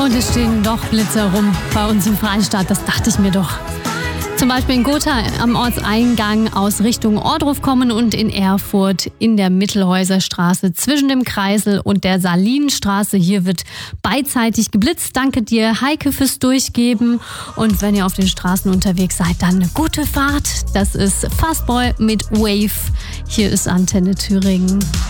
Und es stehen doch Blitze rum bei uns im Freistaat, das dachte ich mir doch. Zum Beispiel in Gotha am Ortseingang aus Richtung Ohrdruf kommen und in Erfurt in der Mittelhäuserstraße zwischen dem Kreisel und der Salinenstraße. Hier wird beidseitig geblitzt. Danke dir, Heike, fürs Durchgeben. Und wenn ihr auf den Straßen unterwegs seid, dann eine gute Fahrt. Das ist Fastboy mit Wave. Hier ist Antenne Thüringen.